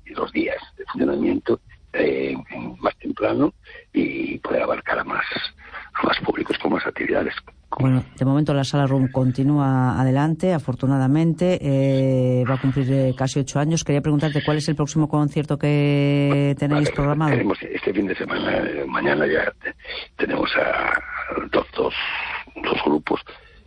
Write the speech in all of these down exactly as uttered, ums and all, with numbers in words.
los días de funcionamiento eh, más temprano y poder abarcar a más, a más públicos con más actividades. Bueno, de momento la Sala Room continúa adelante, afortunadamente, eh, va a cumplir eh, casi ocho años. Quería preguntarte cuál es el próximo concierto que tenéis vale, programado. Tenemos este fin de semana, eh, mañana ya te, tenemos a dos, dos, dos grupos.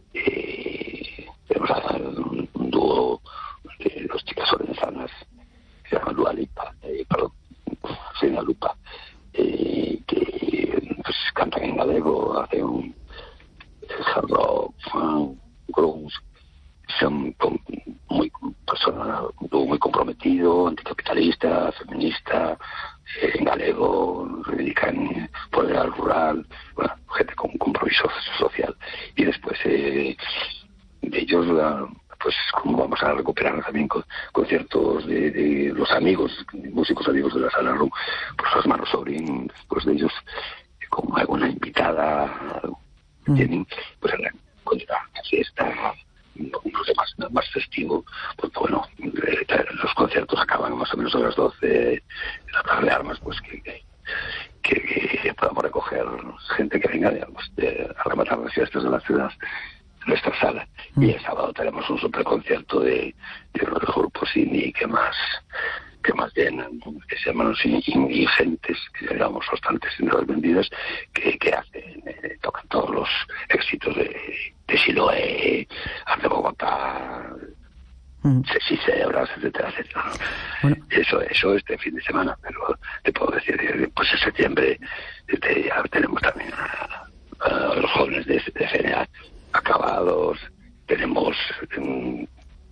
Eh, tenemos a un, un dúo de dos chicas orensanas que se llama Dua Lipa, eh, perdón, Sena Lupa, eh, que pues, cantan en galego, hacen un hard rock, funk, grunge, son con, muy personas muy comprometido, anticapitalista, feminista, eh, en galego, reivindican poder rural, bueno, gente con compromiso social. Y después eh, de ellos, pues como vamos a recuperar también con, conciertos de, de los amigos, músicos amigos de la Sala Room, pues las manos sobre, después de ellos, con alguna invitada, mm. tienen, pues en la, la fiesta, no sé, más, más festivo, porque bueno, eh, los conciertos acaban más o menos a las doce de la Plaza de Armas, pues que, que, que, que podamos recoger gente que venga, digamos, de, a rematar las fiestas de la ciudad, de nuestra sala. Mm. Y el sábado tenemos un super concierto de, de uno de los grupos indie que más que más llenan, que se llaman los Ingentes, que llevamos bastantes entradas vendidas, que, que hacen, eh, tocan todos los éxitos de, de Siloé, Arte Bogotá, mm. Sexy Cebras, etcétera, etcétera. Bueno. Eso, eso este fin de semana, pero te puedo decir, pues en septiembre te, ya tenemos también a, a los jóvenes de, de F N A acabados, tenemos en,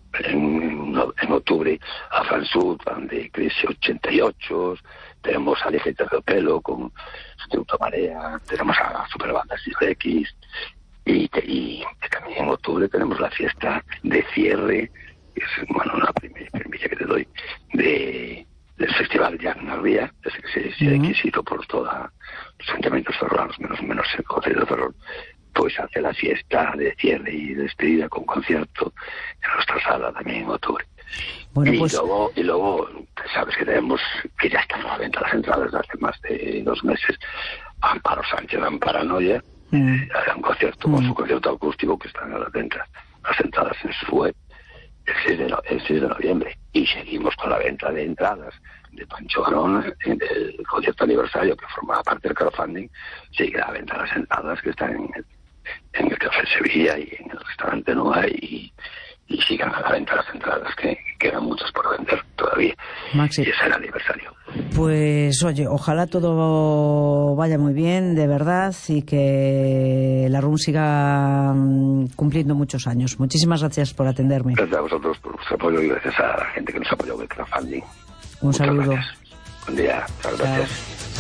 en, en octubre a Fransud, de Crisis ochenta y ocho, tenemos a Eje Terciopelo con Instituto Marea, tenemos a Superbandas X, y, y, y también en octubre tenemos la fiesta de cierre, que es bueno, una primicia que te doy, de del Festival Jan Narvía, desde que se, se uh-huh. hizo por todos los ayuntamientos ferrolanos, menos, menos el Concejo de Ferrol, pues hace la fiesta de cierre y despedida con concierto en nuestra sala también en octubre. Bueno, y, pues... luego, y luego, sabes que tenemos, que ya están a la venta las entradas desde hace más de dos meses, Amparo Sánchez en Paranoia, mm. eh, un concierto mm. con su concierto acústico que están a la venta, las entradas en su web, el seis de, no, el seis de noviembre. Y seguimos con la venta de entradas de Pancho Garón, del concierto aniversario que formaba parte del crowdfunding, sigue a la venta las entradas que están en el en el Café Sevilla y en el restaurante Noa y, y sigan a la venta las entradas, que quedan muchas por vender todavía. Maxi, y ese es el aniversario. Pues oye, ojalá todo vaya muy bien, de verdad, y que la R U M siga cumpliendo muchos años. Muchísimas gracias por atenderme. Gracias a vosotros por vuestro apoyo y gracias a la gente que nos apoyó con el crowdfunding. Un Muchas saludo. Gracias. Buen día. Muchas gracias. Chao.